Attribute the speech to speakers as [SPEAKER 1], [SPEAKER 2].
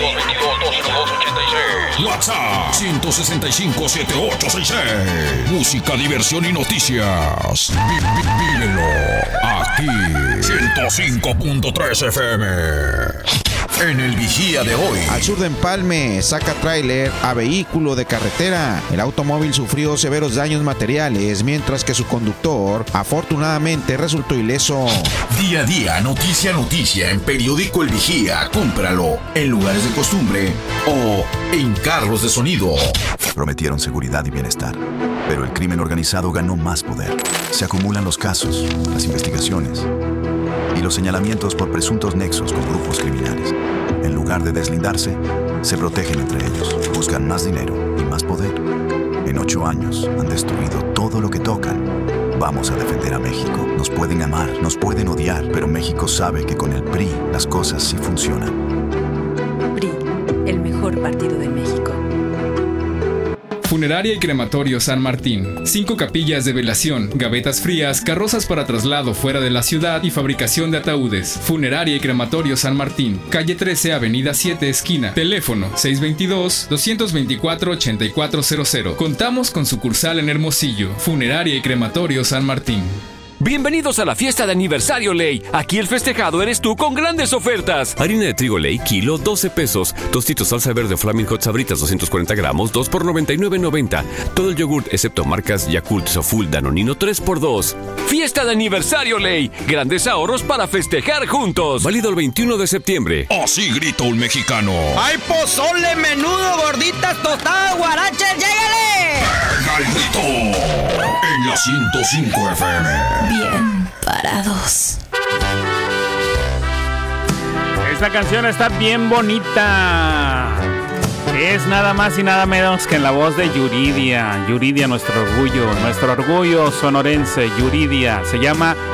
[SPEAKER 1] 22-212-86. WhatsApp 165-7866. Música, diversión y noticias. Vívelo aquí. 105.3 FM. En el Vigía de hoy.
[SPEAKER 2] Al sur de Empalme, saca tráiler a vehículo de carretera. El automóvil sufrió severos daños materiales, mientras que su conductor afortunadamente resultó ileso.
[SPEAKER 1] Día a día, noticia a noticia, en Periódico El Vigía. Cómpralo en lugares de costumbre o en carros de sonido.
[SPEAKER 3] Prometieron seguridad y bienestar, pero el crimen organizado ganó más poder. Se acumulan los casos, las investigaciones y los señalamientos por presuntos nexos con grupos criminales. En lugar de deslindarse, se protegen entre ellos, buscan más dinero y más poder. En 8 años han destruido todo lo que tocan. Vamos a defender a México. Nos pueden amar, nos pueden odiar, pero México sabe que con el PRI las cosas sí funcionan.
[SPEAKER 4] PRI, el mejor partido de México.
[SPEAKER 5] Funeraria y Crematorio San Martín. 5 capillas de velación, gavetas frías, carrozas para traslado fuera de la ciudad y fabricación de ataúdes. Funeraria y Crematorio San Martín. Calle 13, Avenida 7, esquina. Teléfono 622-224-8400. Contamos con sucursal en Hermosillo. Funeraria y Crematorio San Martín.
[SPEAKER 6] Bienvenidos a la fiesta de aniversario Ley. Aquí el festejado eres tú con grandes ofertas.
[SPEAKER 7] Harina de trigo Ley, kilo, 12 pesos. Tostitos salsa verde Flaming Hot Sabritas, 240 gramos, 2 por 99.90. Todo el yogurt, excepto marcas Yakult, Soful, Danonino, 3 por 2.
[SPEAKER 6] Fiesta de aniversario Ley. Grandes ahorros para festejar juntos.
[SPEAKER 7] Válido el 21 de septiembre.
[SPEAKER 1] Así grita un mexicano.
[SPEAKER 8] ¡Hay pozole, menudo, gorditas, tostadas, guaraches, llégale!
[SPEAKER 1] ¡Pega el grito! En la 105 FM.
[SPEAKER 4] Bien parados.
[SPEAKER 9] Esta canción está bien bonita. Es nada más y nada menos que en la voz de Yuridia. Yuridia, nuestro orgullo sonorense. Yuridia. Se llama